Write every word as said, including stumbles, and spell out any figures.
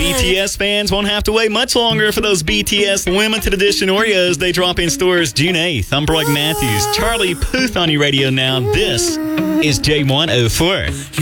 B T S fans won't have to wait much longer for those B T S limited edition Oreos. They drop in stores June eighth. I'm Brock Matthews. Charlie Puth on your radio now. This is J one oh four.